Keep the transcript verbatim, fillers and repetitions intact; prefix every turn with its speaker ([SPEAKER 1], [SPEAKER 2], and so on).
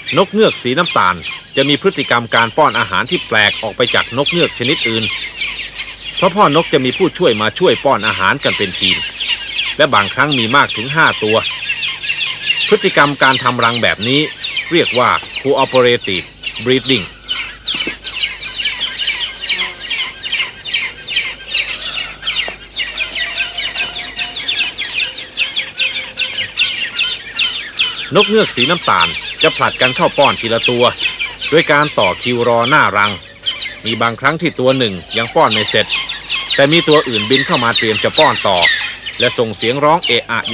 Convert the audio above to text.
[SPEAKER 1] นกเงือกสีน้ำตาลจะมีพฤติกรรมการป้อนอาหารที่แปลกออกไปจากนกเงือกชนิดอื่นเพราะพ่อนกจะมีผู้ช่วยมาช่วยป้อนอาหารกันเป็นทีมและบางครั้งมีมากถึงห้าตัวพฤติกรรมการทำรังแบบนี้เรียกว่า cooperative breedingนกเงือกสีน้ำตาลจะผลัดกันเข้าป้อนทีละตัวโดยการต่อคิวรอหน้ารังมีบางครั้งที่ตัวหนึ่งยังป้อนไม่เสร็จแต่มีตัวอื่นบินเข้ามาเตรียมจะป้อนต่อและส่งเสียงร้องเอะอะอยู่